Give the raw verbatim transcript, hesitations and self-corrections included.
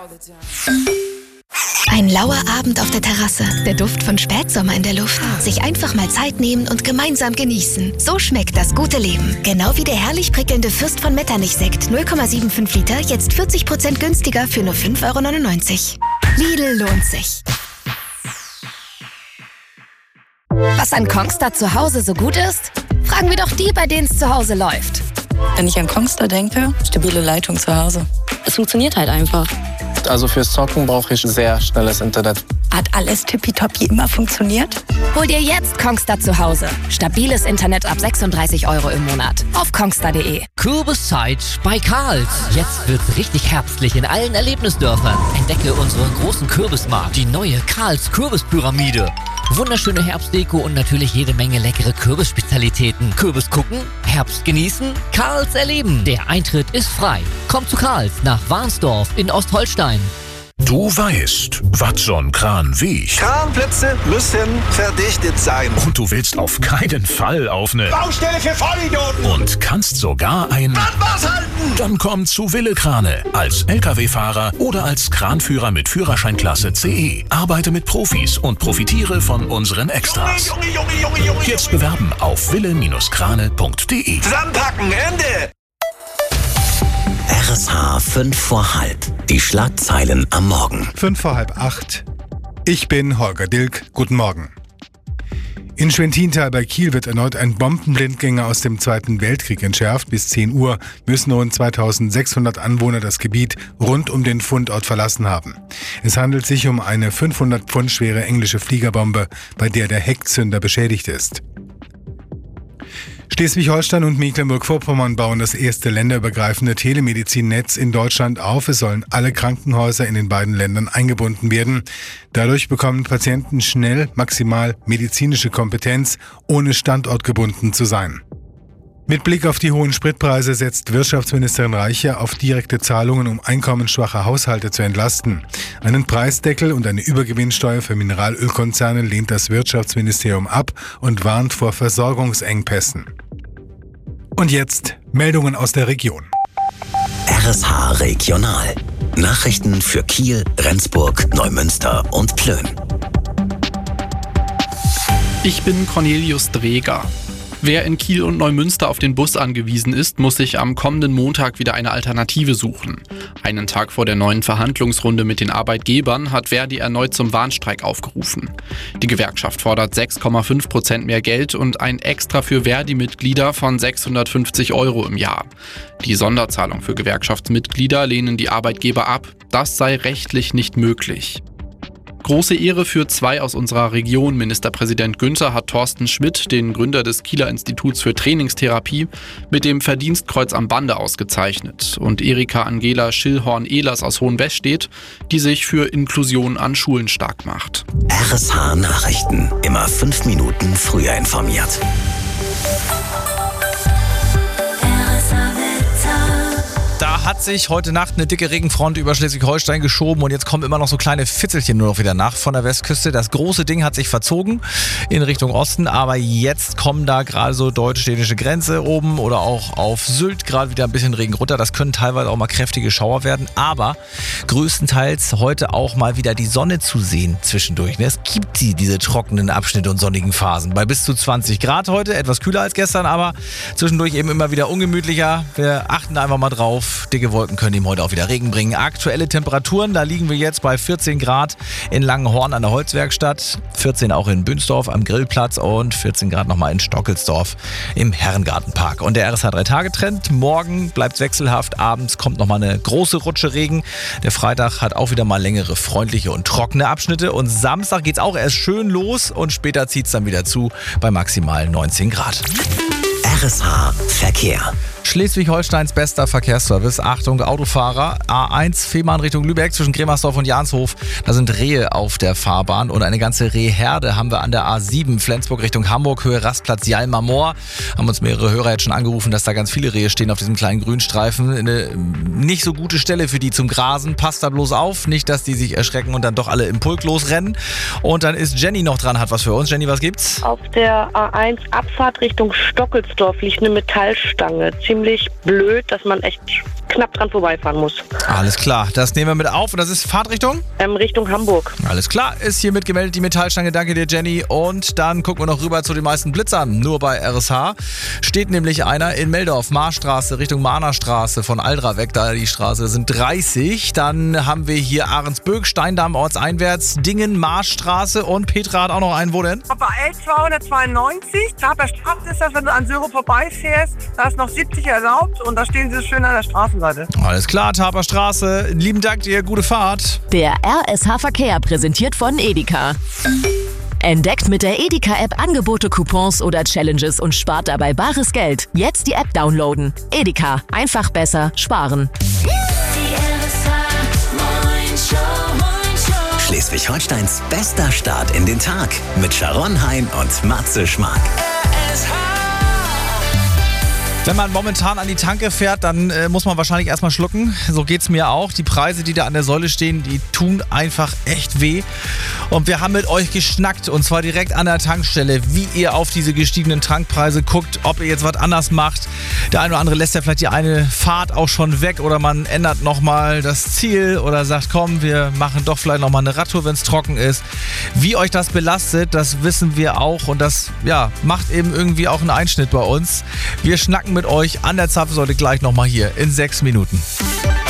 Ein lauer Abend auf der Terrasse, der Duft von Spätsommer in der Luft. Sich einfach mal Zeit nehmen und gemeinsam genießen. So schmeckt das gute Leben. Genau wie der herrlich prickelnde Fürst von Metternich-Sekt, null Komma fünfundsiebzig Liter, jetzt vierzig Prozent günstiger für nur fünf Euro neunundneunzig. Lidl lohnt sich. Was an Kongstar zu Hause so gut ist? Fragen wir doch die, bei denen es zu Hause läuft. Wenn ich an Kongstar denke, stabile Leitung zu Hause. Es funktioniert halt einfach. Also fürs Zocken brauche ich sehr schnelles Internet. Hat alles tippitoppi immer funktioniert? Hol dir jetzt Kongstar zu Hause. Stabiles Internet ab sechsunddreißig Euro im Monat. Auf kongstar punkt de. Kürbiszeit bei Karls. Jetzt wird's richtig herbstlich in allen Erlebnisdörfern. Entdecke unseren großen Kürbismarkt, die neue Karls Kürbispyramide. Wunderschöne Herbstdeko und natürlich jede Menge leckere Kürbisspezialitäten. Kürbis gucken, Herbst genießen, Karls erleben. Der Eintritt ist frei. Kommt zu Karls nach Warnsdorf in Ostholstein. Du weißt, was so ein Kran wiegt. Kranplätze müssen verdichtet sein. Und du willst auf keinen Fall auf eine Baustelle für Vollidioten. Und kannst sogar ein Brandmaß halten. Dann komm zu Wille Krane. Als L K W-Fahrer oder als Kranführer mit Führerscheinklasse C E. Arbeite mit Profis und profitiere von unseren Extras. Junge, Junge, Junge, Junge, Junge. Jetzt bewerben auf wille Krane punkt de. Zusammenpacken, Ende. R S H fünf vor halb. Die Schlagzeilen am Morgen. Fünf vor halb acht. Ich bin Holger Dilk. Guten Morgen. In Schwentintal bei Kiel wird erneut ein Bombenblindgänger aus dem Zweiten Weltkrieg entschärft. Bis zehn Uhr müssen rund zweitausendsechshundert Anwohner das Gebiet rund um den Fundort verlassen haben. Es handelt sich um eine fünfhundert Pfund schwere englische Fliegerbombe, bei der der Heckzünder beschädigt ist. Schleswig-Holstein und Mecklenburg-Vorpommern bauen das erste länderübergreifende Telemedizinnetz in Deutschland auf. Es sollen alle Krankenhäuser in den beiden Ländern eingebunden werden. Dadurch bekommen Patienten schnell maximal medizinische Kompetenz, ohne standortgebunden zu sein. Mit Blick auf die hohen Spritpreise setzt Wirtschaftsministerin Reiche auf direkte Zahlungen, um einkommensschwache Haushalte zu entlasten. Einen Preisdeckel und eine Übergewinnsteuer für Mineralölkonzerne lehnt das Wirtschaftsministerium ab und warnt vor Versorgungsengpässen. Und jetzt Meldungen aus der Region. R S H Regional. Nachrichten für Kiel, Rendsburg, Neumünster und Plön. Ich bin Cornelius Dreger. Wer in Kiel und Neumünster auf den Bus angewiesen ist, muss sich am kommenden Montag wieder eine Alternative suchen. Einen Tag vor der neuen Verhandlungsrunde mit den Arbeitgebern hat Verdi erneut zum Warnstreik aufgerufen. Die Gewerkschaft fordert sechs Komma fünf Prozent mehr Geld und ein Extra für Verdi-Mitglieder von sechshundertfünfzig Euro im Jahr. Die Sonderzahlung für Gewerkschaftsmitglieder lehnen die Arbeitgeber ab. Das sei rechtlich nicht möglich. Große Ehre für zwei aus unserer Region. Ministerpräsident Günther hat Thorsten Schmidt, den Gründer des Kieler Instituts für Trainingstherapie, mit dem Verdienstkreuz am Bande ausgezeichnet. Und Erika Angela Schillhorn-Ehlers aus Hohenwestedt, die sich für Inklusion an Schulen stark macht. R S H Nachrichten. Immer fünf Minuten früher informiert. Da hat sich heute Nacht eine dicke Regenfront über Schleswig-Holstein geschoben und jetzt kommen immer noch so kleine Fitzelchen nur noch wieder nach von der Westküste. Das große Ding hat sich verzogen in Richtung Osten, aber jetzt kommen da gerade so deutsch-dänische Grenze oben oder auch auf Sylt gerade wieder ein bisschen Regen runter. Das können teilweise auch mal kräftige Schauer werden, aber größtenteils heute auch mal wieder die Sonne zu sehen zwischendurch. Es gibt die, diese trockenen Abschnitte und sonnigen Phasen. Bei bis zu zwanzig Grad heute, etwas kühler als gestern, aber zwischendurch eben immer wieder ungemütlicher. Wir achten einfach mal drauf. Dicke Wolken können ihm heute auch wieder Regen bringen. Aktuelle Temperaturen, da liegen wir jetzt bei vierzehn Grad in Langenhorn an der Holzwerkstatt, vierzehn auch in Bünsdorf am Grillplatz und vierzehn Grad nochmal in Stockelsdorf im Herrengartenpark. Und der R S H drei Tage Trend, morgen bleibt wechselhaft, abends kommt nochmal eine große Rutsche Regen. Der Freitag hat auch wieder mal längere, freundliche und trockene Abschnitte und Samstag geht's auch erst schön los und später zieht's dann wieder zu bei maximal neunzehn Grad. R S H Verkehr. Schleswig-Holsteins bester Verkehrsservice. Achtung, Autofahrer. A eins, Fehmarn Richtung Lübeck zwischen Gremersdorf und Janshof. Da sind Rehe auf der Fahrbahn und eine ganze Rehherde haben wir an der A sieben, Flensburg Richtung Hamburg, Höhe Rastplatz Jalmer Moor. Haben uns mehrere Hörer jetzt schon angerufen, dass da ganz viele Rehe stehen auf diesem kleinen Grünstreifen. Eine nicht so gute Stelle für die zum Grasen. Passt da bloß auf, nicht, dass die sich erschrecken und dann doch alle im Pulk losrennen. Und dann ist Jenny noch dran, hat was für uns. Jenny, was gibt's? Auf der A eins Abfahrt Richtung Stockelsdorf liegt eine Metallstange. Ziemlich blöd, dass man echt knapp dran vorbeifahren muss. Alles klar, das nehmen wir mit auf. Und das ist Fahrtrichtung? Ähm, Richtung Hamburg. Alles klar, ist hiermit gemeldet die Metallstange. Danke dir, Jenny. Und dann gucken wir noch rüber zu den meisten Blitzern. Nur bei R S H steht nämlich einer in Meldorf, Marstraße, Richtung Mahnerstraße, von Aldra weg, da die Straße, sind dreißig. Dann haben wir hier Ahrensböck, Steindamm ortseinwärts, Dingen, Marstraße und Petra hat auch noch einen, wo denn? Bei L zweihundertzweiundneunzig, Taper Straße ist das, wenn du an Söhre vorbeifährst, da ist noch siebzig erlaubt und da stehen sie schön an der Straßenseite. Alles klar, Taper Straße. Lieben Dank dir, gute Fahrt. Der R S H Verkehr präsentiert von Edeka. Entdeckt mit der Edeka-App Angebote, Coupons oder Challenges und spart dabei bares Geld. Jetzt die App downloaden. Edeka. Einfach besser sparen. Schleswig-Holsteins bester Start in den Tag mit Sharon Hein und Matze Schmark. Wenn man momentan an die Tanke fährt, dann äh, muss man wahrscheinlich erstmal schlucken. So geht's mir auch. Die Preise, die da an der Säule stehen, die tun einfach echt weh. Und wir haben mit euch geschnackt, und zwar direkt an der Tankstelle, wie ihr auf diese gestiegenen Tankpreise guckt, ob ihr jetzt was anders macht. Der eine oder andere lässt ja vielleicht die eine Fahrt auch schon weg oder man ändert nochmal das Ziel oder sagt, komm, wir machen doch vielleicht nochmal eine Radtour, wenn es trocken ist. Wie euch das belastet, das wissen wir auch, und das ja, macht eben irgendwie auch einen Einschnitt bei uns. Wir schnacken mit euch an der Zapfsäule gleich nochmal hier in sechs Minuten.